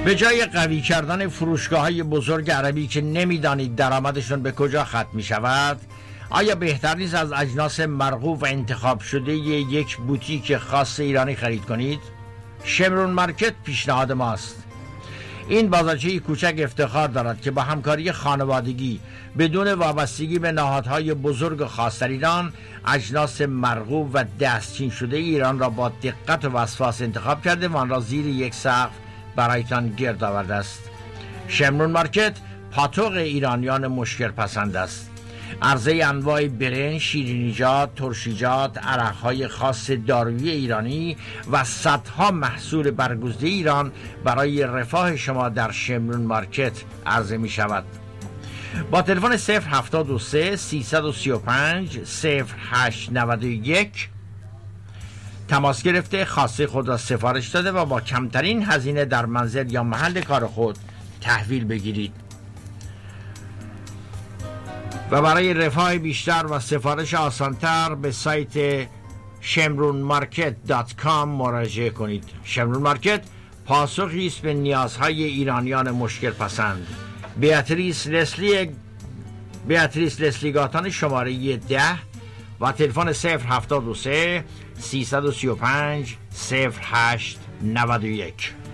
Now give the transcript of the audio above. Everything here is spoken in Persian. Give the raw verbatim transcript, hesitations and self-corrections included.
به جای قوی کردن فروشگاه‌های بزرگ عربی که نمی‌دانید درآمدشون به کجا ختم می‌شود، آیا بهتر نیست از اجناس مرغوب و انتخاب شده یک بوتیک خاص ایرانی خرید کنید؟ شمرون مارکت پیشنهاد ماست. این بازارچه کوچک افتخار دارد که با همکاری خانوادگی بدون وابستگی به نهادهای بزرگ خاص در ایران اجناس مرغوب و دستچین شده ایران را با دقت و وسواس انتخاب کرده و آن را زیر یک سقف برایتان گرد آورده است. شمرون مارکت پاتوق ایرانیان مشکل پسند است. عرضه انواع برنج، شیرینیجات، ترشیجات، عرقهای خاص دارویی ایرانی و صدها محصول برگزیده ایران برای رفاه شما در شمرون مارکت عرضه می شود. با تلفن صفر هفتاد و سه سیصد و سی و پنج صفر هشت نود و یک تماس گرفته خواسته خود را سفارش داده و با کمترین هزینه در منزل یا محل کار خود تحویل بگیرید. و برای رفاه بیشتر و سفارش آسانتر به سایت شمرون مارکت دات کام مراجعه کنید. شمرون مارکت پاسخی است به نیازهای ایرانیان مشکل پسند. بیاتریس لسلی بیاتریس لسلی گاتان شماره ده و تلفن صفر هفتاد و سه سیصد و سی و پنج صفر هشت نود و یک.